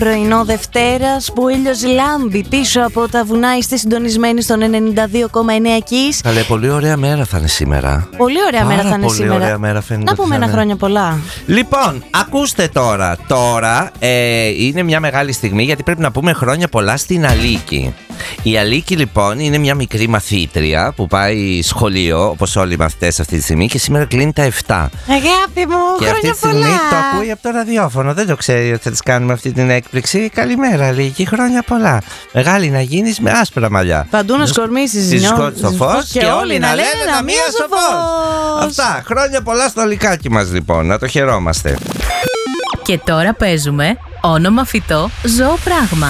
πρωινό Δευτέρας που ο ήλιος λάμπει πίσω από τα βουνά. Είστε συντονισμένοι στον 92,9 Kiss. Καλέ, πολύ ωραία μέρα θα είναι σήμερα. Πολύ ωραία μέρα θα είναι σήμερα. Ωραία μέρα φαίνεται. Να πούμε ένα χρόνια πολλά. Λοιπόν, ακούστε τώρα. Τώρα είναι μια μεγάλη στιγμή γιατί πρέπει να πούμε χρόνια πολλά στην Αλίκη. Η Αλίκη λοιπόν είναι μια μικρή μαθήτρια που πάει σχολείο, όπως όλοι οι μαθητές αυτή τη στιγμή, και σήμερα κλείνει τα 7. Αγάπη μου, και χρόνια αυτή τη στιγμή πολλά. το ακούει από το ραδιόφωνο. Δεν το ξέρει ότι θα της κάνουμε αυτή την έκπληξη. Καλημέρα Αλίκη, χρόνια πολλά. Μεγάλη να γίνεις με άσπρα μαλλιά. Παντού να σκορμίσεις στο φως και όλοι να λένε να μία σοφός. Αυτά, χρόνια πολλά στο Αλικάκι μας λοιπόν, να το χαιρόμαστε. Και τώρα παίζουμε όνομα φυτό, ζώο πράγμα.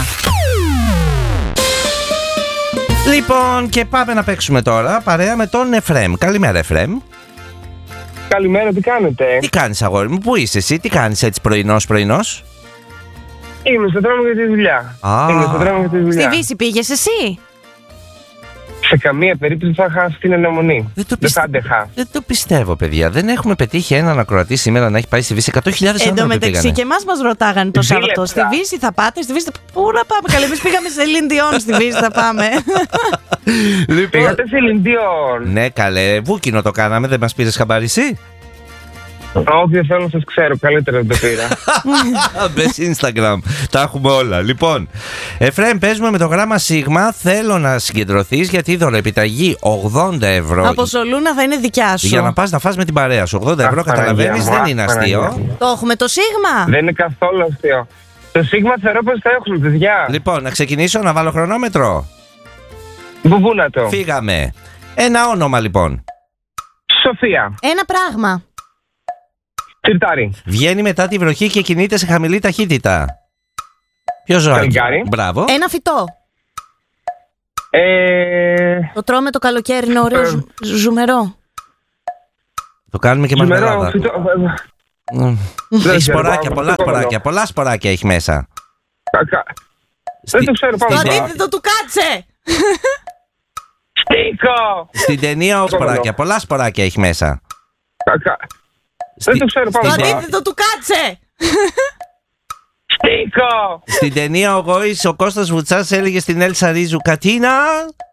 Λοιπόν, και πάμε να παίξουμε τώρα παρέα με τον Εφρέμ. Καλημέρα Εφρέμ. Καλημέρα, τι κάνετε? Τι κάνεις αγόρι μου, πού είσαι εσύ, τι κάνεις έτσι πρωινός? Είμαι στο δρόμο για τη δουλειά. Στη Βύση πήγες εσύ? Σε καμία περίπτωση θα είχα αυτή την αναμονή. Δεν θα άντεχα. Δεν το πιστεύω, παιδιά. Δεν έχουμε πετύχει έναν ακροατή σήμερα να έχει πάει στη Βύση. 100.000 άνθρωποι. Εν τω μεταξύ και εμάς μας ρωτάγανε το Σάββατο. Στη Βύση θα πάτε, στη Βύση. Πού να πάμε? Καλή, εμείς πήγαμε σε Λιντιόν, στη Βύση θα πάμε. Πήγατε σε Λιντιόν? Ναι, καλέ. Βούκινο το κάναμε, δεν μας πήρες χαμπάρι εσύ? Όχι, δεν θέλω να σας ξέρω. Καλύτερα δεν το πήρα. Μπες Instagram. Τα έχουμε όλα. Λοιπόν, Εφρέμ, παίζουμε με το γράμμα Σίγμα. Θέλω να συγκεντρωθείς γιατί η δωρεοεπιταγή 80 ευρώ. Από Σολούνα θα είναι δικιά σου. Για να πας να φας με την παρέα σου. 80 ευρώ, καταλαβαίνεις, δεν είναι αστείο. Το έχουμε το Σίγμα. Δεν είναι καθόλου αστείο. Το Σίγμα θεωρώ πως θα έχουμε, παιδιά. Λοιπόν, να ξεκινήσω, να βάλω χρονόμετρο. Πού να το? Φύγαμε. Ένα όνομα λοιπόν. Σοφία. Ένα πράγμα. Σιρτάρι. Βγαίνει μετά τη βροχή και κινείται σε χαμηλή ταχύτητα. Ποιο ζωάκι? Καλικάρι. Μπράβο. Ένα φυτό. Το τρώμε το καλοκαίρι, είναι ωραίο ζουμερό. Το κάνουμε και μαρμελάδα. Έχει σποράκια, πολλά φυτό, σποράκια. Πολλά σποράκια έχει μέσα. Δεν το ξέρω, Το πάμε. αντίθετο του κάτσε. Στίκο. Στην ταινία σποράκια, πολλά σποράκια έχει μέσα. Δεν το ξέρω, πάμε. Το αντίθετο του κάτσε. Στίκο. Στην ταινία ο Γόης, ο Κώστας Βουτσάς έλεγε στην Έλσα Ρίζου, Κατίνα.